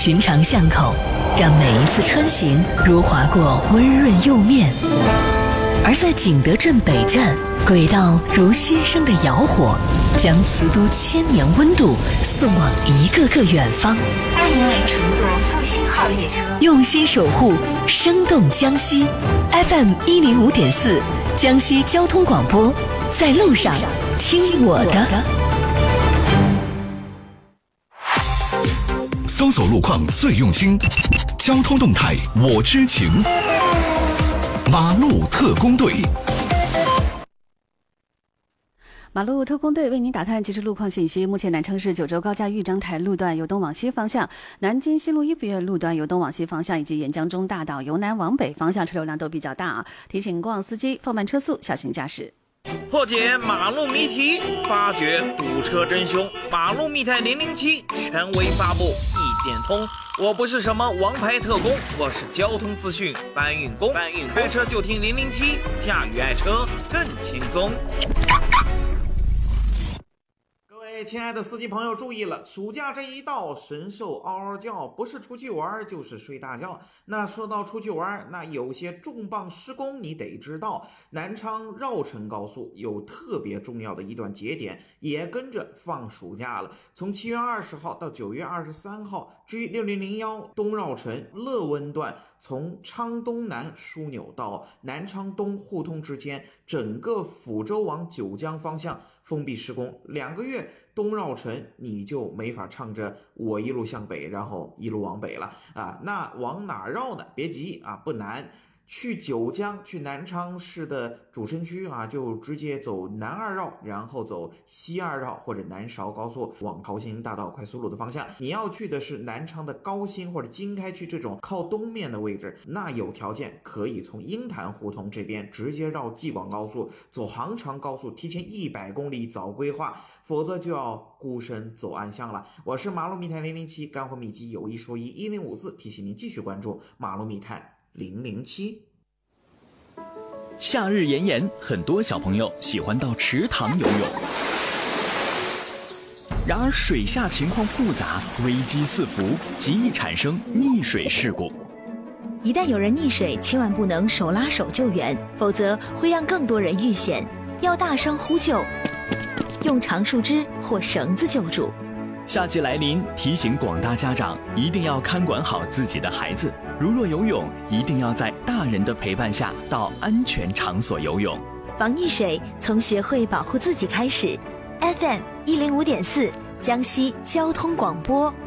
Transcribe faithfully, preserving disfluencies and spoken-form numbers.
寻常巷口，让每一次穿行如划过温润釉面；而在景德镇北站，轨道如新生的窑火，将瓷都千年温度送往一个个远方。 欢迎您乘坐复兴号列车， 用心守护，生动江西。F M 一零五点四，江西交通广播，在路上听我的。 搜索路况最用心，交通动态我知情。马路特工队。 马路特工队为您打探即时路况信息。目前南昌市九州高架豫章台路段由东往西方向，南京西路一府院路段由东往西方向，以及沿江中大道由南往北方向车流量都比较大啊，提醒过往司机放慢车速，小心驾驶。 破解马路谜题，发掘堵车真凶。马路密探零零七权威发布，一点通。我不是什么王牌特工，我是交通资讯搬运工。搬运开车就听零零七，驾驭爱车更轻松。亲爱的司机朋友注意了，暑假这一到，神兽嗷嗷叫，不是出去玩就是睡大觉。那说到出去玩，那有些重磅施工你得知道。南昌绕城高速有特别重要的一段节点也跟着放暑假了，从七月二十号到九月二十三号。至于六零零一东绕城乐温段，从昌东南枢纽到南昌东互通之间，整个抚州往九江方向封闭施工，两个月东绕城你就没法唱着我一路向北，然后一路往北了啊。那往哪绕呢？别急啊，不难。去九江，去南昌市的主城区啊，就直接走南二绕，然后走西二绕或者南韶高速往朝鲜大道快速路的方向。你要去的是南昌的高新或者经开区这种靠东面的位置，那有条件可以从鹰潭胡同这边直接绕济广高速，走杭长高速，提前一百公里早规划，否则就要孤身走暗巷了。我是马路密探零零七，干货秘籍有一说一，一零五四，提醒您继续关注马路密探零零七。 夏日炎炎，很多小朋友喜欢到池塘游泳。然而水下情况复杂，危机四伏，极易产生溺水事故。 一旦有人溺水，千万不能手拉手救援，否则会让更多人遇险。要大声呼救，用长树枝或绳子救助。 夏季来临，提醒广大家长一定要看管好自己的孩子。如若游泳，一定要在大人的陪伴下到安全场所游泳。 防溺水从学会保护自己开始。F M 一零五点四，江西交通广播。